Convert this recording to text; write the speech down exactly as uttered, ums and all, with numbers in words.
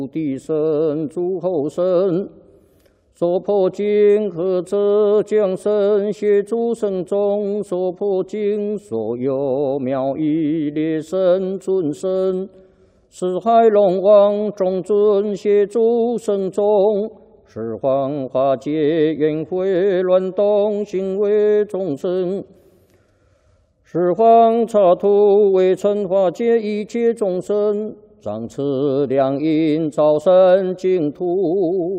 地神诸后神，所破经和者将神协诸神中所破经，所有妙义列神尊神，是海龙王众尊协诸神中。 十方化界缘会乱动行为众生，十方刹土为尘化界一切众生，掌持良因造善净土。